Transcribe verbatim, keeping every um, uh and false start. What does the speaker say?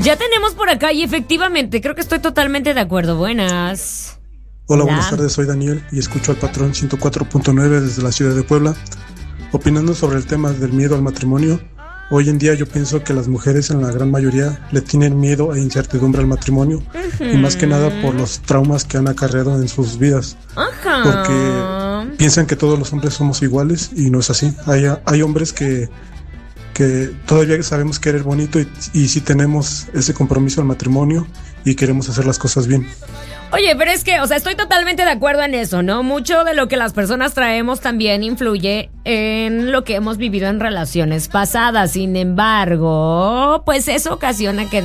Ya tenemos por acá y efectivamente creo que estoy totalmente de acuerdo. Buenas. Hola, Hola, buenas tardes, soy Daniel y escucho al Patrón ciento cuatro punto nueve desde la ciudad de Puebla. Opinando sobre el tema del miedo al matrimonio, hoy en día yo pienso que las mujeres en la gran mayoría le tienen miedo e incertidumbre al matrimonio, uh-huh. y más que nada por los traumas que han acarreado en sus vidas, uh-huh. porque piensan que todos los hombres somos iguales y no es así. Hay, hay hombres que, que todavía sabemos querer bonito y, y sí tenemos ese compromiso al matrimonio y queremos hacer las cosas bien. Oye, pero es que, o sea, estoy totalmente de acuerdo en eso, ¿no? Mucho de lo que las personas traemos también influye en lo que hemos vivido en relaciones pasadas. Sin embargo, pues eso ocasiona que